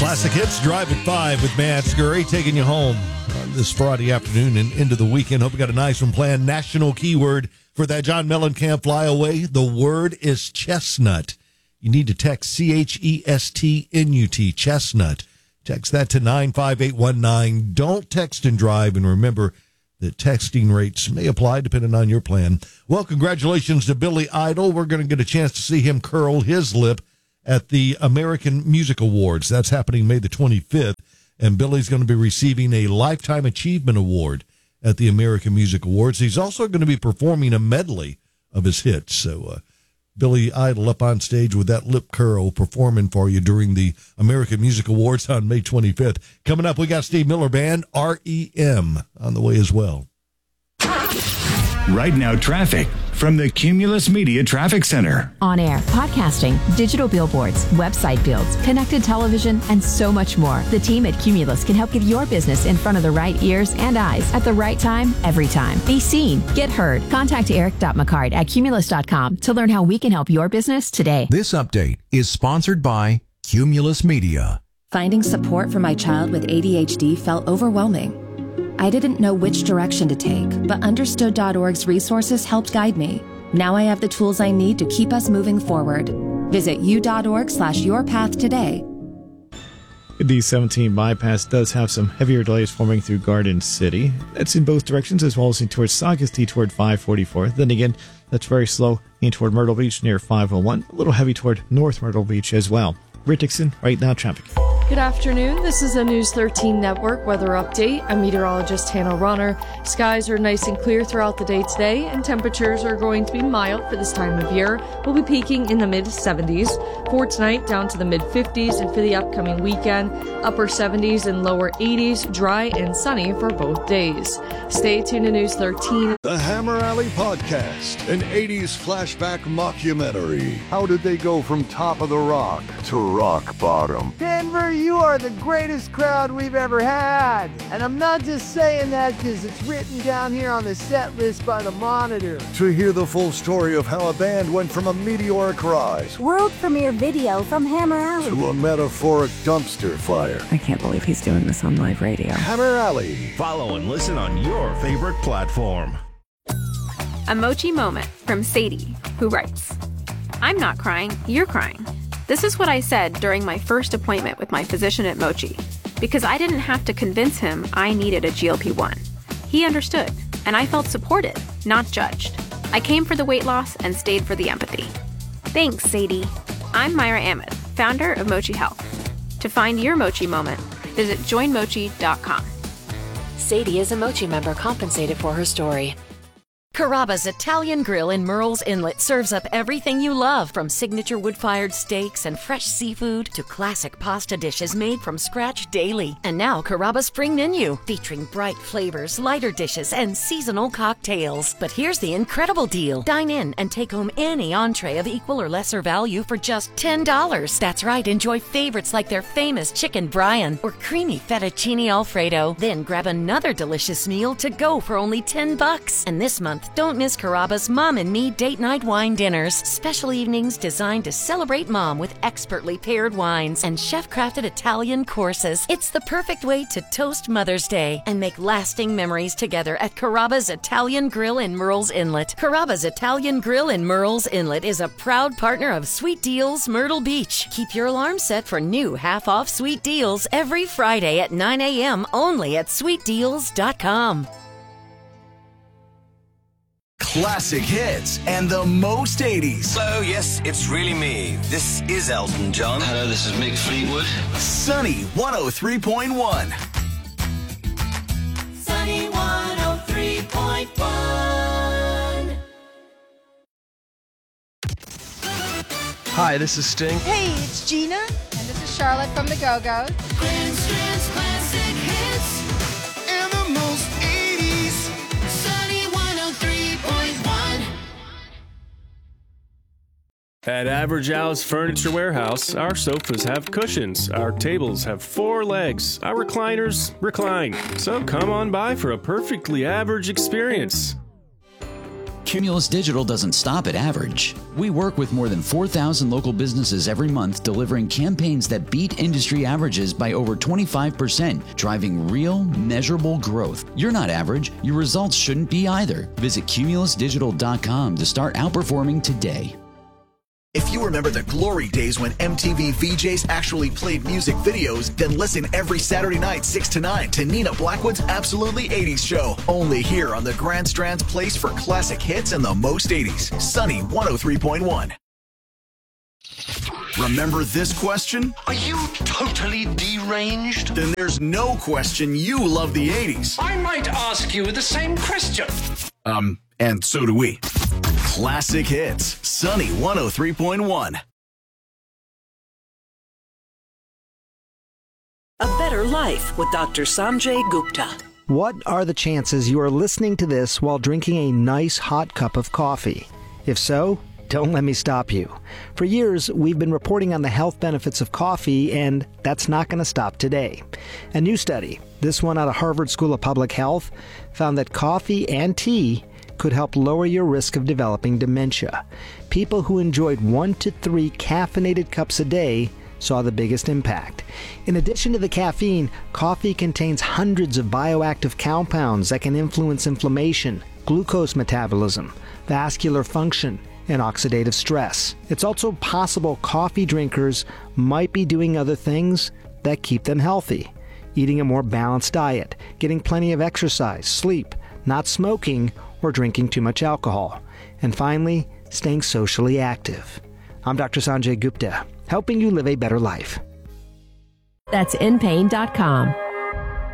Classic Hits Drive at 5 with Matt Scurry taking you home on this Friday afternoon and into the weekend. Hope you got a nice one planned. National keyword for that John Mellencamp flyaway. The word is chestnut. You need to text CHESTNUT, chestnut. Text that to 95819. Don't text and drive, and remember that texting rates may apply depending on your plan. Well, congratulations to Billy Idol. We're going to get a chance to see him curl his lip at the American Music Awards. That's happening May the 25th, and Billy's going to be receiving a Lifetime Achievement Award at the American Music Awards. He's also going to be performing a medley of his hits. So Billy Idol up on stage with that lip curl performing for you during the American Music Awards on May 25th. Coming up, we got Steve Miller Band, REM, on the way as well. Right now, traffic from the Cumulus Media Traffic Center. On air, podcasting, digital billboards, website builds, connected television, and so much more. The team at Cumulus can help get your business in front of the right ears and eyes at the right time, every time. Be seen, get heard. Contact Eric.McCart at Cumulus.com to learn how we can help your business today. This update is sponsored by Cumulus Media. Finding support for my child with ADHD felt overwhelming. I didn't know which direction to take, but Understood.org's resources helped guide me. Now I have the tools I need to keep us moving forward. Visit u.org/yourpath today. The 17 bypass does have some heavier delays forming through Garden City. That's in both directions, as well as in towards Saugus toward 544. Then again, that's very slow in toward Myrtle Beach near 501. A little heavy toward North Myrtle Beach as well. Rick Dixon, right now traffic. Good afternoon. This is a News 13 Network weather update. I'm meteorologist Hannah Ronner. Skies are nice and clear throughout the day today, and temperatures are going to be mild for this time of year. We'll be peaking in the mid-70s. For tonight, down to the mid-50s, and for the upcoming weekend, upper 70s and lower 80s, dry and sunny for both days. Stay tuned to News 13. The Hammer Alley Podcast, an 80s flashback mockumentary. How did they go from top of the rock to rock bottom? Denver, you are the greatest crowd we've ever had. And I'm not just saying that because it's written down here on the set list by the Monitor. To hear the full story of how a band went from a meteoric rise, world premiere video from Hammer Alley, to a metaphoric dumpster fire. I can't believe he's doing this on live radio. Hammer Alley. Follow and listen on your favorite platform. A Mochi moment from Sadie, who writes, I'm not crying, you're crying. This is what I said during my first appointment with my physician at Mochi, because I didn't have to convince him I needed a GLP-1. He understood, and I felt supported, not judged. I came for the weight loss and stayed for the empathy. Thanks, Sadie. I'm Myra Ahmed, founder of Mochi Health. To find your Mochi moment, visit joinmochi.com. Sadie is a Mochi member compensated for her story. Carrabba's Italian Grill in Murrells Inlet serves up everything you love, from signature wood-fired steaks and fresh seafood to classic pasta dishes made from scratch daily. And now Carrabba's spring menu, featuring bright flavors, lighter dishes, and seasonal cocktails. But here's the incredible deal. Dine in and take home any entree of equal or lesser value for just $10. That's right, enjoy favorites like their famous chicken Brian or creamy fettuccine Alfredo. Then grab another delicious meal to go for only $10. And this month, don't miss Carrabba's Mom and Me Date Night Wine Dinners. Special evenings designed to celebrate mom with expertly paired wines and chef-crafted Italian courses. It's the perfect way to toast Mother's Day and make lasting memories together at Carrabba's Italian Grill in Murrells Inlet. Carrabba's Italian Grill in Murrells Inlet is a proud partner of Sweet Deals Myrtle Beach. Keep your alarm set for new half-off sweet deals every Friday at 9 a.m. only at sweetdeals.com. Classic hits and the most 80s. Hello, yes, it's really me. This is Elton John. Hello, this is Mick Fleetwood. Sunny 103.1. Sunny 103.1. Hi, this is Sting. Hey, it's Gina. And this is Charlotte from the Go-Go's. Grand Strand's classic hits and the most 80s. Sunny 103.1. At Average Al's Furniture Warehouse, our sofas have cushions, our tables have 4 legs, our recliners recline. So come on by for a perfectly average experience. Cumulus Digital doesn't stop at average. We work with more than 4,000 local businesses every month, delivering campaigns that beat industry averages by over 25%, driving real, measurable growth. You're not average. Your results shouldn't be either. Visit cumulusdigital.com to start outperforming today. If you remember the glory days when MTV VJs actually played music videos, then listen every Saturday night 6 to 9 to Nina Blackwood's Absolutely 80s show. Only here on the Grand Strand's place for classic hits and the most 80s. Sunny 103.1. Remember this question? Are you totally deranged? Then there's no question you love the 80s. I might ask you the same question. And so do we. Classic hits. Sunny 103.1. A Better Life with Dr. Sanjay Gupta. What are the chances you are listening to this while drinking a nice hot cup of coffee? If so, don't let me stop you. For years, we've been reporting on the health benefits of coffee, and that's not going to stop today. A new study, this one out of Harvard School of Public Health, found that coffee and tea could help lower your risk of developing dementia. People who enjoyed 1 to 3 caffeinated cups a day saw the biggest impact. In addition to the caffeine, coffee contains hundreds of bioactive compounds that can influence inflammation, glucose metabolism, vascular function, and oxidative stress. It's also possible coffee drinkers might be doing other things that keep them healthy. Eating a more balanced diet, getting plenty of exercise, sleep, not smoking, or drinking too much alcohol. And finally, staying socially active. I'm Dr. Sanjay Gupta, helping you live a better life. That's InPain.com.